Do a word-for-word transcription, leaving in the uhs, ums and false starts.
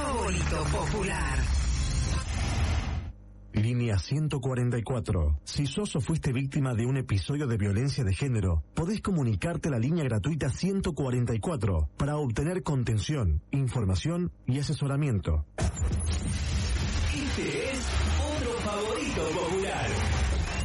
Favorito popular. Línea ciento cuarenta y cuatro. Si sos o fuiste víctima de un episodio de violencia de género, podés comunicarte a la línea gratuita ciento cuarenta y cuatro para obtener contención, información y asesoramiento. Este es otro Favorito Popular.